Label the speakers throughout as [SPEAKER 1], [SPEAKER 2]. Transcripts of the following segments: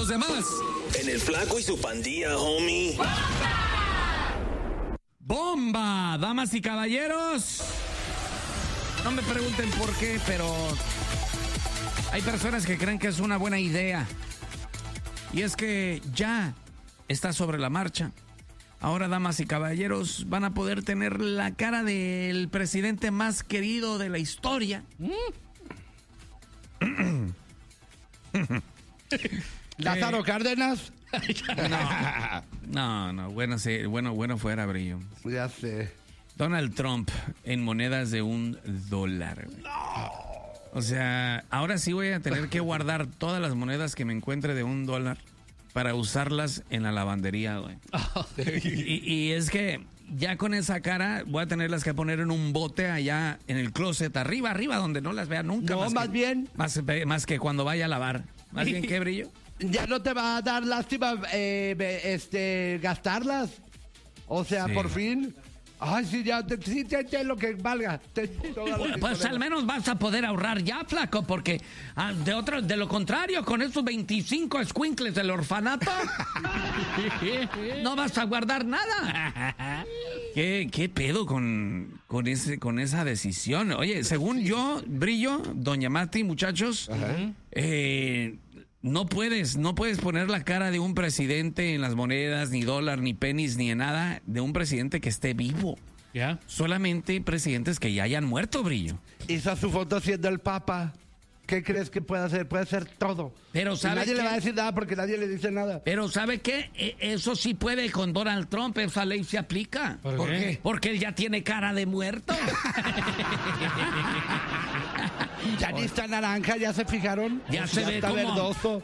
[SPEAKER 1] los demás.
[SPEAKER 2] En el Flaco y su pandilla, homie.
[SPEAKER 3] ¡Bomba! Damas y caballeros. No me pregunten por qué, pero hay personas que creen que es una buena idea. Y es que ya está sobre la marcha. Ahora, damas y caballeros, van a poder tener la cara del presidente más querido de la historia.
[SPEAKER 4] ¿Lázaro Cárdenas?
[SPEAKER 3] No, bueno, sí, bueno fuera, Brillo.
[SPEAKER 4] Ya sé.
[SPEAKER 3] Donald Trump en monedas de $1. No. O sea, ahora sí voy a tener que guardar todas las monedas que me encuentre de $1 para usarlas en la lavandería, güey. Y es que ya con esa cara voy a tenerlas que poner en un bote allá en el closet, arriba, donde no las vea nunca.
[SPEAKER 4] No, más bien.
[SPEAKER 3] Más que cuando vaya a lavar. Más bien, ¿qué, Brillo?
[SPEAKER 4] Ya no te va a dar lástima gastarlas. O sea,
[SPEAKER 3] Sí.
[SPEAKER 4] por fin. Ay, sí, ya, lo que valga.
[SPEAKER 3] Pues al menos vas a poder ahorrar ya, Flaco, porque de lo contrario, con esos 25 escuincles del orfanato, no vas a guardar nada. ¿Qué pedo con esa decisión? Oye, según yo, Brillo, doña Mati, muchachos, no puedes poner la cara de un presidente en las monedas, ni dólar, ni pennies, ni en nada, de un presidente que esté vivo.
[SPEAKER 5] ¿Ya?
[SPEAKER 3] Solamente presidentes que ya hayan muerto, Brillo.
[SPEAKER 4] Hizo su foto siendo el Papa. ¿Qué crees que puede hacer? Puede hacer todo.
[SPEAKER 3] Pero
[SPEAKER 4] Y
[SPEAKER 3] ¿sabe
[SPEAKER 4] nadie
[SPEAKER 3] qué?
[SPEAKER 4] le va a decir nada porque nadie le dice nada.
[SPEAKER 3] Pero ¿sabe qué? Eso sí puede con Donald Trump, esa ley se aplica.
[SPEAKER 5] ¿Por qué?
[SPEAKER 3] Porque él ya tiene cara de muerto.
[SPEAKER 4] Ya ni está naranja, ¿ya se fijaron?
[SPEAKER 3] Ya se ve
[SPEAKER 4] está
[SPEAKER 3] como
[SPEAKER 4] verdoso.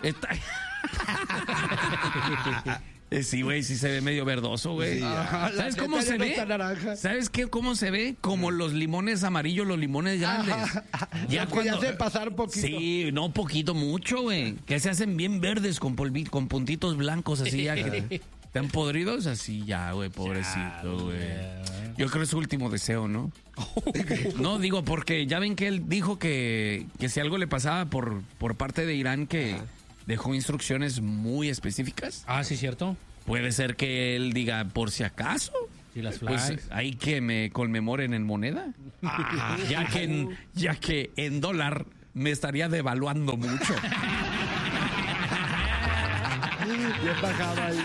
[SPEAKER 3] Sí, güey, sí se ve medio verdoso, güey.
[SPEAKER 4] Sí, ajá, la
[SPEAKER 3] ¿Sabes cómo
[SPEAKER 4] neta
[SPEAKER 3] se
[SPEAKER 4] ya no
[SPEAKER 3] ve?
[SPEAKER 4] está naranja.
[SPEAKER 3] ¿Sabes cómo se ve? Como los limones amarillos, los limones grandes.
[SPEAKER 4] Ajá. Ya se pasaron poquito.
[SPEAKER 3] Sí, no poquito, mucho, güey. Que se hacen bien verdes con puntitos blancos así ya que están podridos así ya, güey, pobrecito, güey. Yo creo que es su último deseo, ¿no? No, digo, porque ya ven que él dijo que si algo le pasaba por parte de Irán, que dejó instrucciones muy específicas.
[SPEAKER 5] Ah, sí, cierto.
[SPEAKER 3] Puede ser que él diga, por si acaso,
[SPEAKER 5] Y las
[SPEAKER 3] pues
[SPEAKER 5] flags.
[SPEAKER 3] hay que me conmemoren en moneda. Ya que en dólar me estaría devaluando mucho.
[SPEAKER 4] Bien bajado ahí.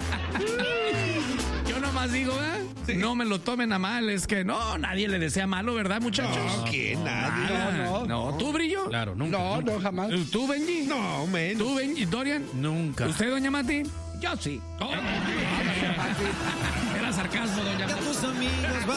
[SPEAKER 3] Yo nomás digo, no me lo tomen a mal, es que no, nadie le desea malo, ¿verdad, muchachos?
[SPEAKER 6] No, que nadie.
[SPEAKER 3] Nada. No, ¿tú, Brillo?
[SPEAKER 5] Claro, nunca.
[SPEAKER 4] No, no, jamás.
[SPEAKER 3] ¿Tú, Benji?
[SPEAKER 6] No, menos.
[SPEAKER 3] ¿Tú, Benji? ¿Dorian?
[SPEAKER 5] Nunca.
[SPEAKER 3] ¿Usted, doña Mati? Yo sí. Era sarcasmo, doña Mati.